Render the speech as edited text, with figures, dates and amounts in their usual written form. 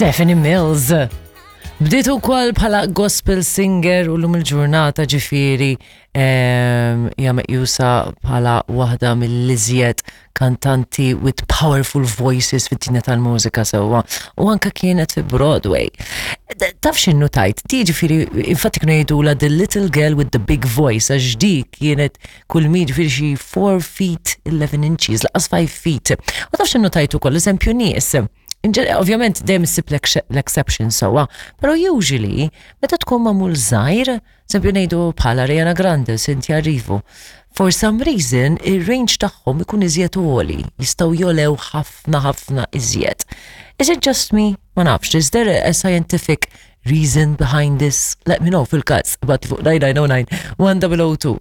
Stephanie Mills. Bdiet ukoll bħala gospel singer u l-lum il-ġurnata ġifieri hija meqjusa bħala waħda mill-iżjed kantanti with powerful voices fid-dinja tal-mużika sewwa u anke kienet fi Broadway. Taf x'innu tajt, di ġifieri infatti kienu jgħidula the little girl with the big voice għax dik kienet kull min ġifieri xi 4 feet 11 inches laqas 5 feet. U taf x'innu tajt ukoll eżempju nies. Ovvjament dejjem issib l-exception sewwa, però usually meta tkun magħmul żgħir, eżempju ngħidu bħala Ariana Grande, Cynthia Erivo, for some reason ir-range tagħhom ikun iżjed għoli, jistgħu jolew ħafna iżjed. Is it just me? Ma nafx, is there a scientific reason behind this? Let me know fil-każ, but fuq 9909 1002.